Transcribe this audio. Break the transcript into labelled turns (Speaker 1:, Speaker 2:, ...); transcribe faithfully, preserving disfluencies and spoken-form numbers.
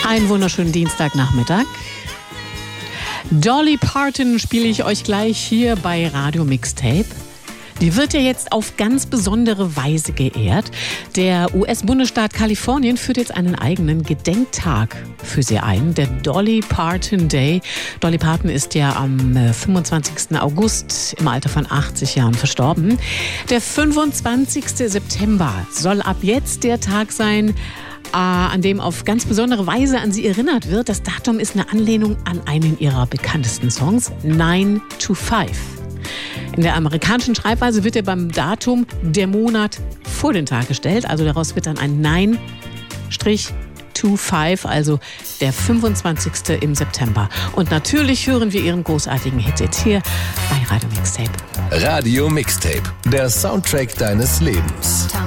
Speaker 1: Einen wunderschönen Dienstagnachmittag. Dolly Parton spiele ich euch gleich hier bei Radio Mixtape. Die wird ja jetzt auf ganz besondere Weise geehrt. Der U S-Bundesstaat Kalifornien führt jetzt einen eigenen Gedenktag für sie ein, der Dolly Parton Day. Dolly Parton ist ja am fünfundzwanzigsten August im Alter von achtzig Jahren verstorben. Der fünfundzwanzigsten September soll ab jetzt der Tag sein, an dem auf ganz besondere Weise an sie erinnert wird. Das Datum ist eine Anlehnung an einen ihrer bekanntesten Songs, nine to five. In der amerikanischen Schreibweise wird ja beim Datum der Monat vor den Tag gestellt. Also daraus wird dann ein nine to five, also der fünfundzwanzigste im September. Und natürlich hören wir ihren großartigen Hit jetzt hier bei Radio Mixtape.
Speaker 2: Radio Mixtape, der Soundtrack deines Lebens.